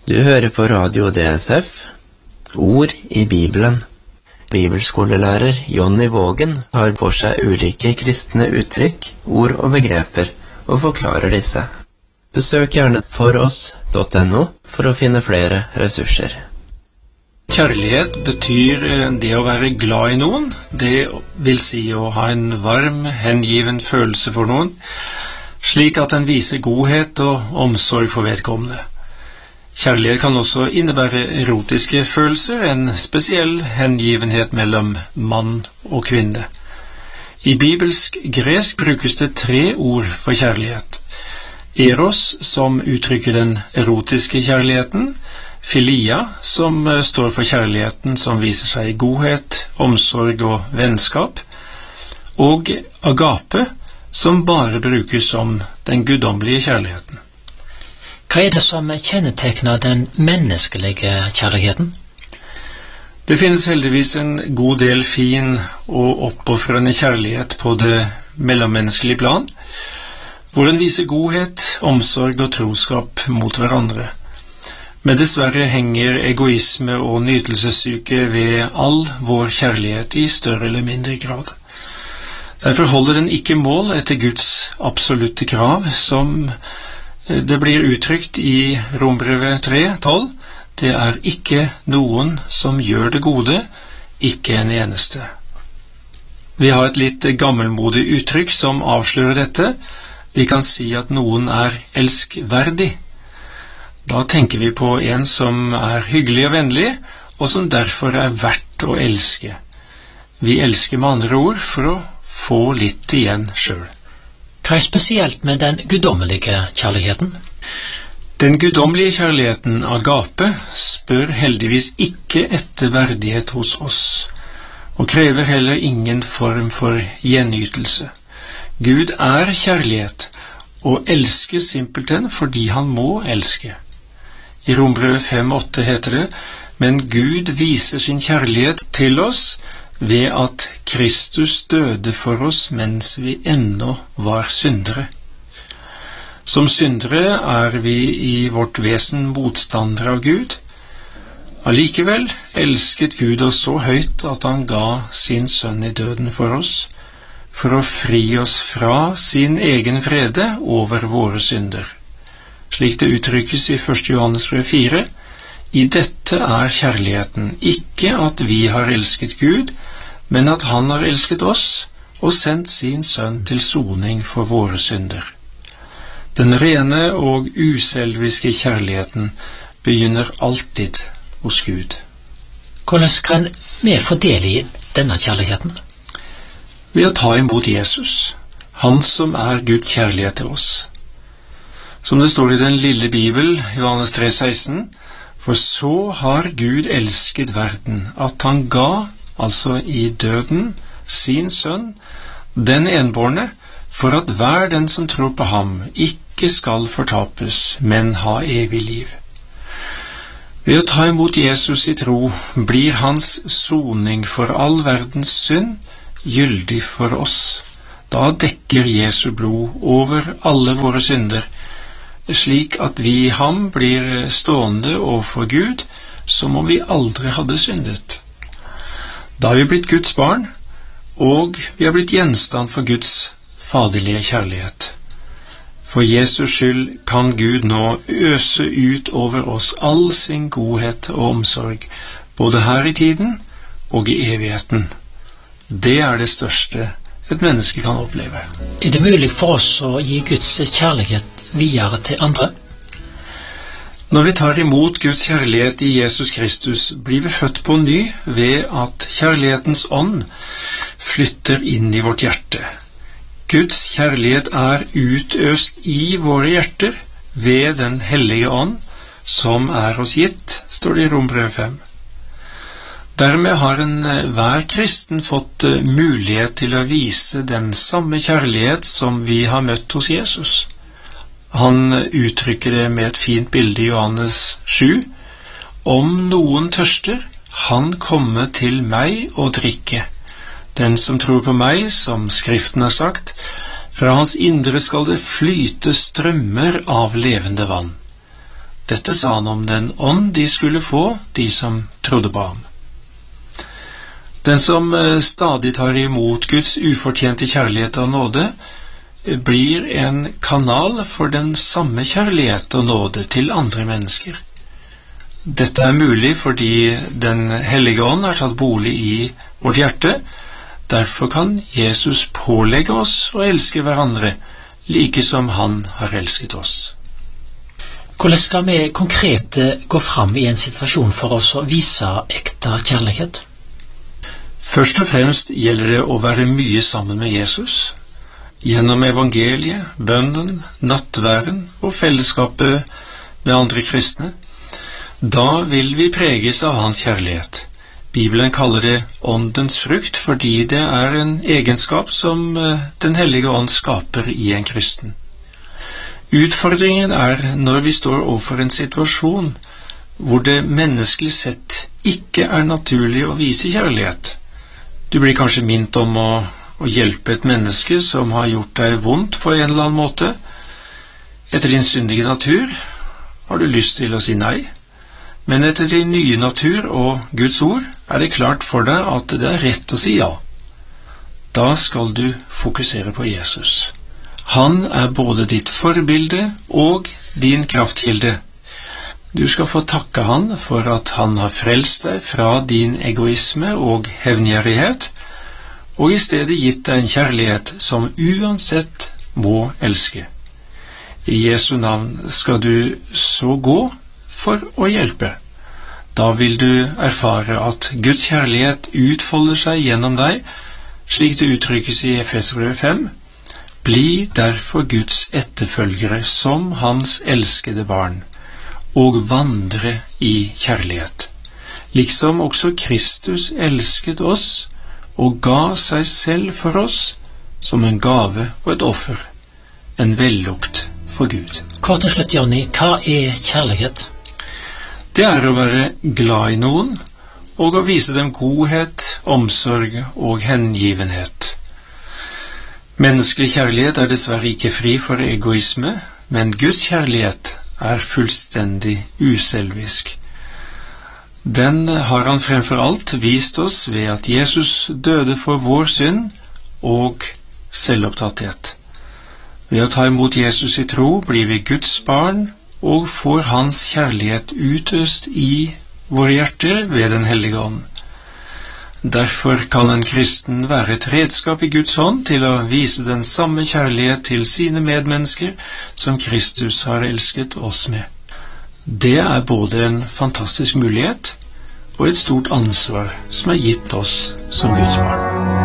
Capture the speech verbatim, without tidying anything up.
Du hører på Radio D S F, Ord i Bibelen. Bibelskolelærer Jonny Vågen har for seg ulike kristne uttrykk, ord og begreper, og forklarer disse. Besøk gjerne foross punktum no for å finne flere ressurser. Kjærlighet betyr det å være glad i noen. Det vil si å ha en varm, hengiven følelse for noen, slik at den viser godhet og omsorg for vedkommende. Kjærlighet kan også innebære erotiske følelser, en spesiell hengivenhet mellom mann og kvinne. I bibelsk gresk brukes det tre ord for kjærlighet. Eros, som uttrykker den erotiske kjærligheten, Filia, som står for kjærligheten som viser seg i godhet, omsorg og vennskap, og agape, som bare brukes som den guddommelige kjærligheten. Hva er det som kjennetegner den menneskelige kjærligheten? Det finnes heldigvis en god del fin og oppofrende kjærlighet på det mellommenneskelige plan, hvor den viser godhet, omsorg og troskap mot hverandre. Men dessverre henger egoisme og nytelsessyke ved all vår kjærlighet i større eller mindre grad. Derfor holder den ikke mål etter Guds absolutte krav, som det blir uttrykt i Rombrevet tre tolv. Det er ikke noen som gjør det gode, ikke en eneste. Vi har et litt gammelmodig uttrykk som avslører dette. Vi kan si at noen er elskverdig. Da tenker vi på en som er hyggelig og vennlig, og som derfor er verdt å elske. Vi elsker med andre ord for å få litt igjen selv. Hva er spesielt med den guddommelige kjærligheten? Den guddommelige kjærligheten, agape, spør heldigvis ikke etter verdighet hos oss, og krever heller ingen form for gjenytelse. Gud er kjærlighet, og elsker simpelthen fordi han må elske. I Rombrevet fem åtte heter det, men Gud viser sin kjærlighet til oss ved at Kristus døde for oss mens vi ennå var syndere. Som syndere er vi i vårt vesen motstandere av Gud. Allikevel elsket Gud oss så høyt at han ga sin sønn i døden for oss, for å fri oss fra sin egen vrede over våre synder. Slik det uttrykkes i første Johannes brev fire, i dette er kjærligheten, ikke at vi har elsket Gud, men at han har elsket oss og sendt sin sønn til soning for våre synder. Den rene og uselviske kjærligheten begynner alltid hos Gud. Hvordan kan vi få del i denne kjærligheten? Ved å ta imot Jesus, han som er Guds kjærlighet til oss. Som det står i den lille Bibel, Johannes tre seksten, for så har Gud elsket verden, at han ga, altså i døden, sin sønn, den enbårne, for at hver den som tror på ham ikke skal fortapes, men ha evig liv. Ved å ta imot Jesus i tro blir hans soning for all verdens synd gyldig for oss. Da dekker Jesu blod over alle våre synder, slik at vi i ham blir stående overfor Gud som om vi aldri hadde syndet. Da har vi blitt Guds barn, og vi har blitt gjenstand for Guds faderlige kjærlighet. For Jesus skyld kan Gud nå øse ut over oss all sin godhet og omsorg, både her i tiden og i evigheten. Det er det største et menneske kan oppleve. Er det mulig for oss å gi Guds kjærlighet videre til andre? Når vi tar imot Guds kjærlighet i Jesus Kristus, blir vi født på ny ved at kjærlighetens ånd flytter inn i vårt hjerte. Guds kjærlighet er utøst i våre hjerter ved den hellige ånd, som er oss gitt, står det i Rombrevet fem. Dermed har en hver kristen fått mulighet til å vise den samme kjærlighet som vi har møtt hos Jesus. Han uttrykker det med et fint bilde i Johannes sju. Om noen tørster, han komme til meg og drikke. Den som tror på meg, som Skriften har sagt, fra hans indre skal det flyte strømmer av levende vann. Dette sa han om den ånd de skulle få, de som trodde på ham. Den som stadig tar imot Guds ufortjente kjærlighet og nåde, blir en kanal for den samme kjærlighet og nåde til andre mennesker. Dette er mulig fordi Den hellige ånd har tatt bolig i vårt hjerte. Derfor kan Jesus pålegge oss å elske hverandre, like som han har elsket oss. Hvordan skal vi konkret gå fram i en situasjon for oss å vise ekte kjærlighet? Først og fremst gjelder det å være mye sammen med Jesus, gjennom evangeliet, bønnen, nattværen og fellesskapet med andre kristne. Da vil vi preges av hans kjærlighet. Bibelen kaller det åndens frukt, fordi det er en egenskap som Den hellige ånd skaper i en kristen. Utfordringen er når vi står overfor en situasjon hvor det menneskelig sett ikke er naturlig å vise kjærlighet. Du blir kanskje minnet om å, å hjelpe et menneske som har gjort deg vondt på en eller annen måte. Etter din syndige natur har du lyst til å si nei, men etter din nye natur og Guds ord er det klart for deg at det er rett å si ja. Da skal du fokusere på Jesus. Han er både ditt forbilde og din kraftkilde. Du skal få takke han for at han har frelst deg fra din egoisme og hevngjerrighet, og i stedet gitt deg en kjærlighet som uansett må elske. I Jesu navn skal du så gå for å hjelpe. Da vil du erfare at Guds kjærlighet utfolder seg gjennom deg, slik det uttrykkes i Efeserbrevet fem. Bli derfor Guds etterfølgere som hans elskede barn, og vandre i kjærlighet, liksom også Kristus elsket oss og ga seg selv for oss som en gave og et offer, en vellukt for Gud. Kort til slutt, Jonny, hva er kjærlighet? Det er å være glad i noen, og å vise dem godhet, omsorg og hengivenhet. Menneskelig kjærlighet er dessverre ikke fri for egoisme, men Guds kjærlighet er fullstendig uselvisk. Den har han fremfor alt vist oss ved at Jesus døde for vår synd og selvopptatthet. Ved å ta imot Jesus i tro blir vi Guds barn og får hans kjærlighet utøst i våre hjerter ved Den hellige ånd. Derfor kan en kristen være et redskap i Guds hånd til å vise den samme kjærlighet til sine medmennesker som Kristus har elsket oss med. Det er både en fantastisk mulighet og et stort ansvar som er gitt oss som Guds barn.